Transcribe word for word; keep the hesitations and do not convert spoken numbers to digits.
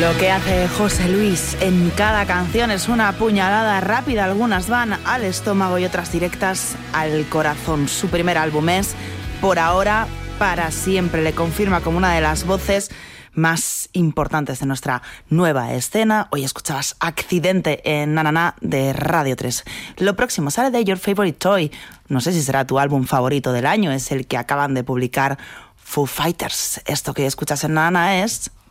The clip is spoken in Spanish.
Lo que hace José Luis en cada canción es una puñalada rápida. Algunas van al estómago y otras directas al corazón. Su primer álbum es Por Ahora, Para Siempre. Le confirma como una de las voces más importantes de nuestra nueva escena. Hoy escuchabas Accidente en Na Na Na de Radio tres. Lo próximo sale de Your Favorite Toy. No sé si será tu álbum favorito del año. Es el que acaban de publicar Foo Fighters. Esto que escuchas en Na Na Na es